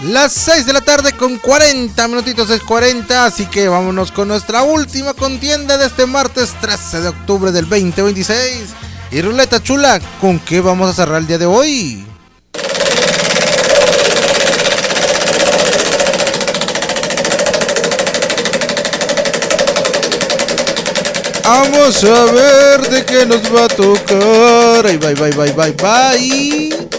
Las 6 de la tarde con 40 minutitos, es 40, así que vámonos con nuestra última contienda de este martes 13 de octubre del 2026. Y ruleta chula, ¿con qué vamos a cerrar el día de hoy? Vamos a ver de qué nos va a tocar. Ay, bye, bye, bye, bye, bye.